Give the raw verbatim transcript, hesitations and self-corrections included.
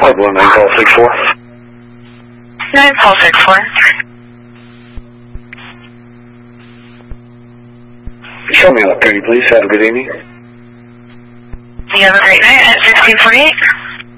five one nine, call six four. nine, call six four. Show me on thirty, please. Have a good evening. You have a great night at sixteen forty-eight.